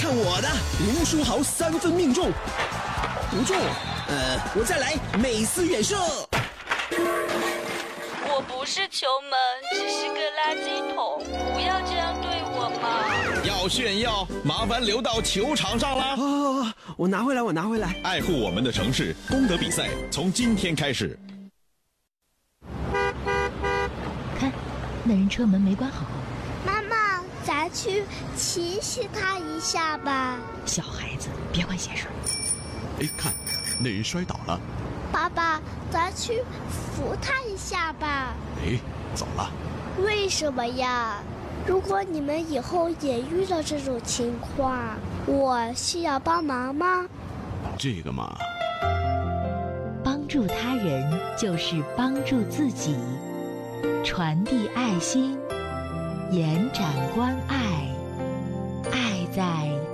我的，林书豪3分命中，不中，我再来，美斯远射。 我不是球门，只是个垃圾桶，不要这样对我嘛！ 要炫耀，麻烦留到球场上啦！ 我拿回来。 爱护我们的城市，功德比赛从今天开始。 看，那人车门没关好。 妈妈，咱去提醒他一下吧。 小孩子，别管闲事。 哎，看，那人摔倒了。 爸爸，咱去扶他一下吧。 哎，走了。 为什么呀？如果你们以后也遇到这种情况，我需要帮忙吗？ 这个嘛， 帮助他人就是帮助自己，传递爱心，延展关爱，爱在